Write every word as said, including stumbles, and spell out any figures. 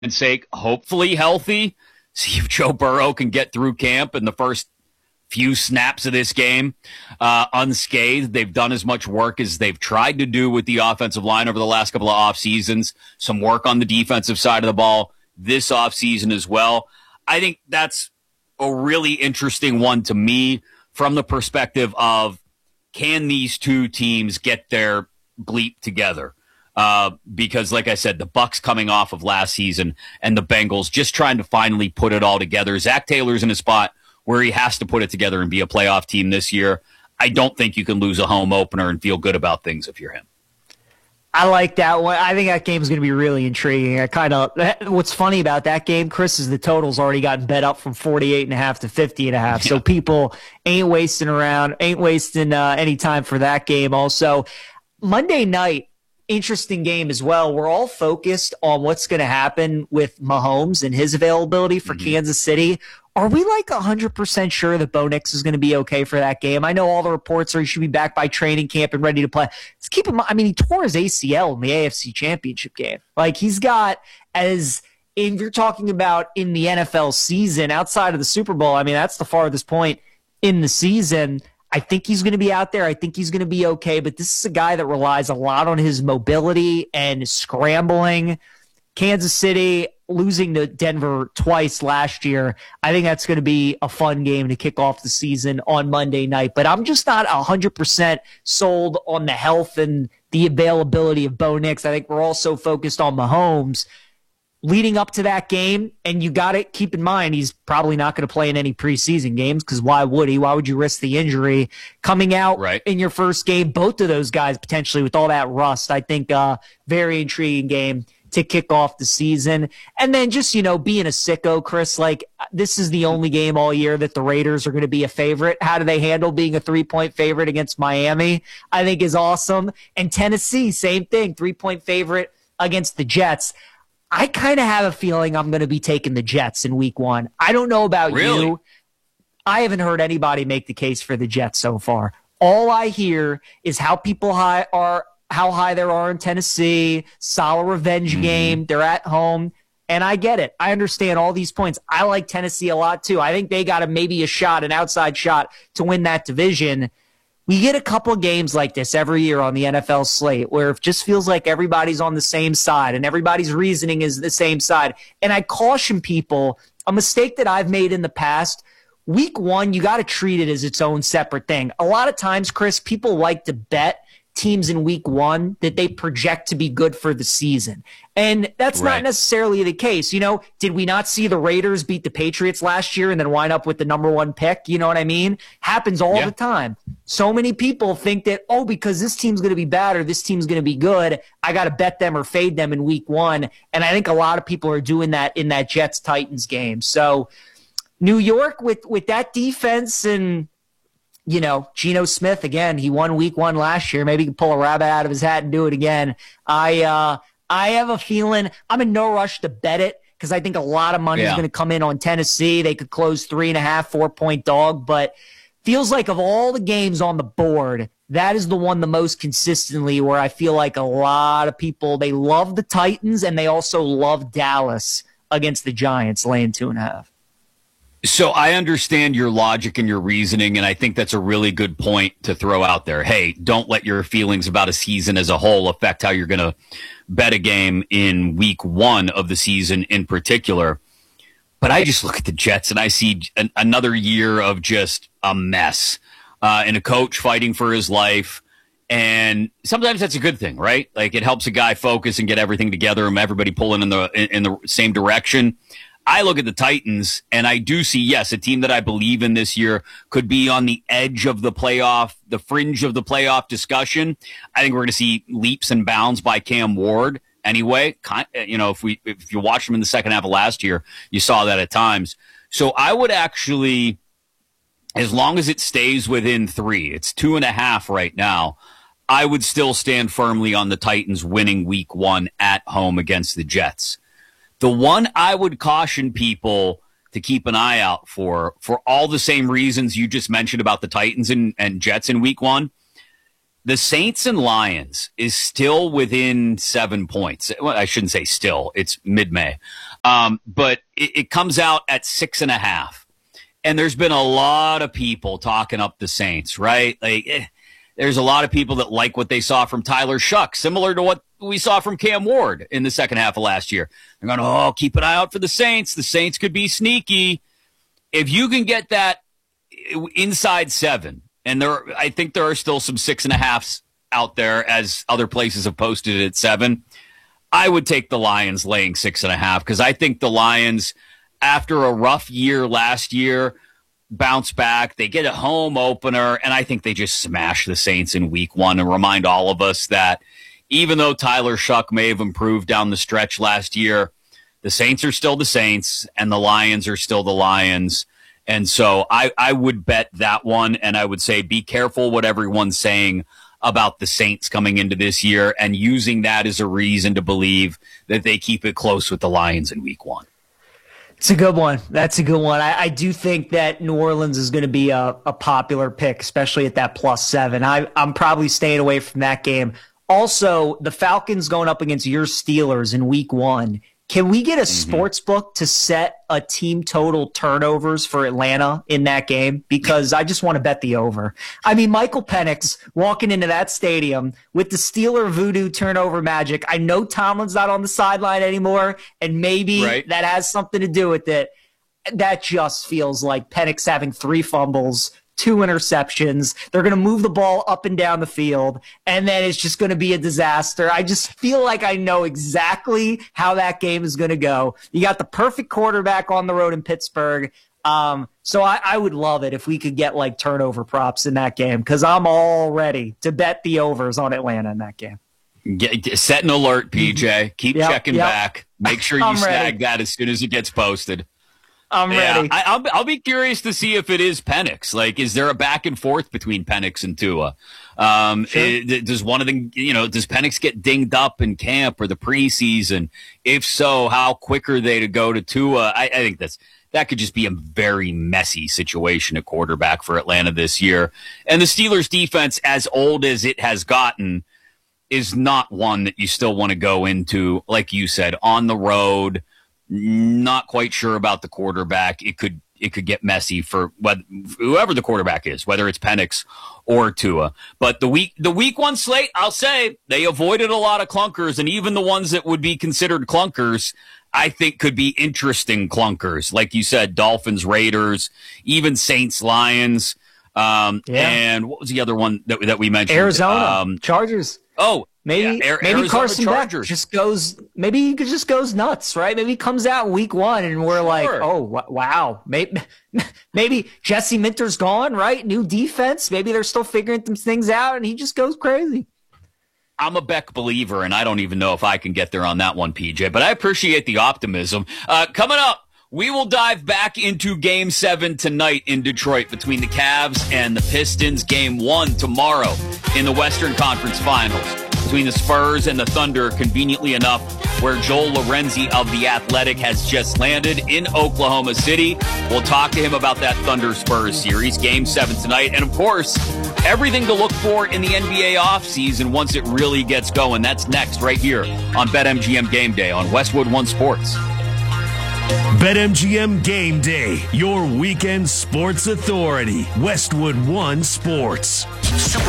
sake, hopefully healthy. See if Joe Burrow can get through camp in the first few snaps of this game uh, unscathed. They've done as much work as they've tried to do with the offensive line over the last couple of off seasons. Some work on the defensive side of the ball this off season as well. I think that's a really interesting one to me from the perspective of, can these two teams get their bleep together? Uh, because, like I said, the Bucks coming off of last season and the Bengals just trying to finally put it all together. Zach Taylor's in a spot where he has to put it together and be a playoff team this year. I don't think you can lose a home opener and feel good about things if you're him. I like that one. I think that game is going to be really intriguing. I kind of, what's funny about that game, Chris, is the total's already gotten bet up from forty-eight and a half to fifty and a half. Yeah. So people ain't wasting around, ain't wasting uh, any time for that game. Also, Monday night, interesting game as well. We're all focused on what's going to happen with Mahomes and his availability for mm-hmm. Kansas City. Are we like one hundred percent sure that Bo Nix is going to be okay for that game? I know all the reports are he should be back by training camp and ready to play. Let's keep him. I mean, he tore his A C L in the A F C Championship game. Like, he's got, as if you're talking about in the N F L season outside of the Super Bowl, I mean, that's the farthest point in the season. I think he's going to be out there. I think he's going to be okay. But this is a guy that relies a lot on his mobility and scrambling. Kansas City losing to Denver twice last year. I think that's going to be a fun game to kick off the season on Monday night. But I'm just not one hundred percent sold on the health and the availability of Bo Nix. I think we're also focused on Mahomes leading up to that game. And you got to keep in mind, he's probably not going to play in any preseason games, because why would he? Why would you risk the injury coming out right. in your first game? Both of those guys potentially with all that rust. I think uh very intriguing game to kick off the season. And then just, you know, being a sicko, Chris, like, this is the only game all year that the Raiders are going to be a favorite. How do they handle being a three-point favorite against Miami? I think is awesome. And Tennessee, same thing, three-point favorite against the Jets. I kind of have a feeling I'm going to be taking the Jets in week one. I don't know about really? you. I haven't heard anybody make the case for the Jets so far. All I hear is how people high are how high there are in Tennessee, solid revenge mm-hmm. game. They're at home, and I get it. I understand all these points. I like Tennessee a lot too. I think they got a, maybe a shot, an outside shot to win that division. We get a couple of games like this every year on the N F L slate where it just feels like everybody's on the same side and everybody's reasoning is the same side. And I caution people, a mistake that I've made in the past, week one, you got to treat it as its own separate thing. A lot of times, Chris, people like to bet teams in week one that they project to be good for the season. And that's right. not necessarily the case. You know, did we not see the Raiders beat the Patriots last year and then wind up with the number one pick? You know what I mean? Happens all yeah. the time. So many people think that, oh, because this team's going to be bad or this team's going to be good, I got to bet them or fade them in week one. And I think a lot of people are doing that in that Jets-Titans game. So New York with, with that defense and, you know, Geno Smith, again, he won week one last year. Maybe he can pull a rabbit out of his hat and do it again. I uh, I have a feeling I'm in no rush to bet it because I think a lot of money yeah. is going to come in on Tennessee. They could close three and a half, four-point dog, but feels like of all the games on the board, that is the one the most consistently where I feel like a lot of people, they love the Titans and they also love Dallas against the Giants laying two and a half. So I understand your logic and your reasoning, and I think that's a really good point to throw out there. Hey, don't let your feelings about a season as a whole affect how you're going to bet a game in week one of the season in particular. But I just look at the Jets, and I see an, another year of just a mess uh, and a coach fighting for his life. And sometimes that's a good thing, right? Like, it helps a guy focus and get everything together and everybody pulling in the in, in the same direction. I look at the Titans, and I do see, yes, a team that I believe in this year could be on the edge of the playoff, the fringe of the playoff discussion. I think we're going to see leaps and bounds by Cam Ward anyway. You know, if we if you watched him in the second half of last year, you saw that at times. So I would actually, as long as it stays within three, it's two and a half right now, I would still stand firmly on the Titans winning week one at home against the Jets. The one I would caution people to keep an eye out for, for all the same reasons you just mentioned about the Titans and, and Jets in week one, the Saints and Lions is still within seven points. Well, I shouldn't say still. It's mid-May. Um, but it, it comes out at six and a half. And there's been a lot of people talking up the Saints, right? Like, eh, there's a lot of people that like what they saw from Tyler Shuck, similar to what we saw from Cam Ward in the second half of last year. They're going, oh, keep an eye out for the Saints. The Saints could be sneaky. If you can get that inside seven, and there, I think there are still some six and a halves out there as other places have posted it at seven, I would take the Lions laying six and a half because I think the Lions, after a rough year last year, bounce back. They get a home opener, and I think they just smash the Saints in week one and remind all of us that even though Tyler Shuck may have improved down the stretch last year, the Saints are still the Saints, and the Lions are still the Lions. And so I, I would bet that one, and I would say be careful what everyone's saying about the Saints coming into this year and using that as a reason to believe that they keep it close with the Lions in week one. It's a good one. That's a good one. I, I do think that New Orleans is going to be a, a popular pick, especially at that plus seven. I, I'm probably staying away from that game. Also, the Falcons going up against your Steelers in week one. Can we get a mm-hmm. sports book to set a team total turnovers for Atlanta in that game? Because I just want to bet the over. I mean, Michael Penix walking into that stadium with the Steeler voodoo turnover magic. I know Tomlin's not on the sideline anymore, and maybe right. that has something to do with it. That just feels like Penix having three fumbles, two interceptions. They're going to move the ball up and down the field, and then it's just going to be a disaster. I just feel like I know exactly how that game is going to go. You got the perfect quarterback on the road in Pittsburgh. Um, so I, I would love it if we could get like turnover props in that game because I'm all ready to bet the overs on Atlanta in that game. Get, set an alert, P J. Keep yep, checking yep. back. Make sure you snag ready. that as soon as it gets posted. I'm ready. Yeah, I, I'll, I'll be curious to see if it is Penix. Like, is there a back and forth between Penix and Tua? Um, sure. it, does one of them, you know, does Penix get dinged up in camp or the preseason? If so, how quick are they to go to Tua? I, I think that's that could just be a very messy situation at quarterback for Atlanta this year. And the Steelers' defense, as old as it has gotten, is not one that you still want to go into, like you said, on the road. Not quite sure about the quarterback. It could it could get messy for whether, whoever the quarterback is, whether it's Penix or Tua. But the week the week one slate, I'll say they avoided a lot of clunkers, and even the ones that would be considered clunkers, I think could be interesting clunkers. Like you said, Dolphins, Raiders, even Saints, Lions, um, yeah. and what was the other one that that we mentioned? Arizona, um, Chargers. Oh. Maybe yeah, Air, maybe Arizona Carson Chargers. Beck just goes. Maybe he just goes nuts, right? Maybe he comes out week one and we're sure. like, oh wow, maybe maybe Jesse Minter's gone, right? New defense. Maybe they're still figuring some things out, and he just goes crazy. I'm a Beck believer, and I don't even know if I can get there on that one, P J. But I appreciate the optimism. Uh, coming up, we will dive back into Game Seven tonight in Detroit between the Cavs and the Pistons. Game One tomorrow in the Western Conference Finals between the Spurs and the Thunder, conveniently enough, where Joel Lorenzi of The Athletic has just landed in Oklahoma City. We'll talk to him about that Thunder-Spurs series, Game seven tonight. And, of course, everything to look for in the N B A offseason once it really gets going. That's next right here on BetMGM Game Day on Westwood One Sports. BetMGM Game Day, your weekend sports authority. Westwood One Sports. Super